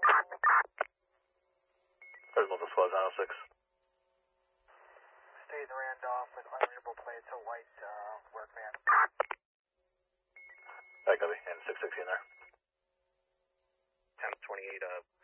Fresno to Squad 906. Stay the Randolph with unreadable plates, a white work van. Back copy, and 616 there. 1028,